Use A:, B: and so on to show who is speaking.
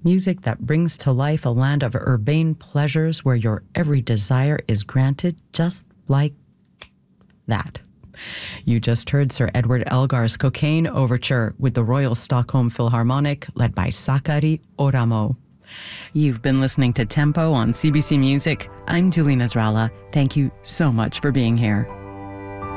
A: Music that brings to life a land of urbane pleasures where your every desire is granted just like that. You just heard Sir Edward Elgar's Cocaine Overture with the Royal Stockholm Philharmonic, led by Sakari Oramo. You've been listening to Tempo on CBC Music. I'm Julie Nasrallah. Thank you so much for being here.